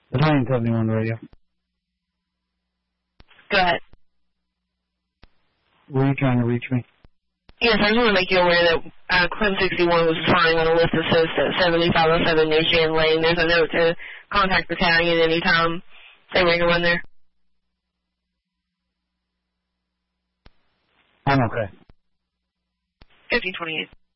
Battalion 71 radio. Go ahead. Were you trying to reach me? Yes, I just want to make you aware that Clem 61 was flying on a list that says 7507 Nation Lane. There's a note to contact Battalion anytime they make a run there. I'm okay. 1528.